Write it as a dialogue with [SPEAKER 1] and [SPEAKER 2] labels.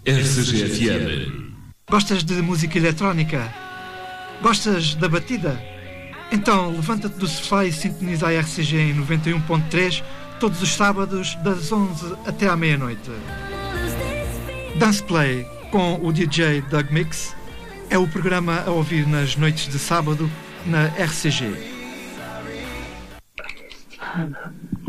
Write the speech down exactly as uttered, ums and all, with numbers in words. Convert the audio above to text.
[SPEAKER 1] R C G F M.
[SPEAKER 2] Gostas de música eletrónica? Gostas da batida? Então levanta-te do sofá e sintoniza a R C G em noventa e um ponto três todos os sábados das onze até à meia-noite. Dance Play com o D J Doug Mix é o programa a ouvir nas noites de sábado na R C G.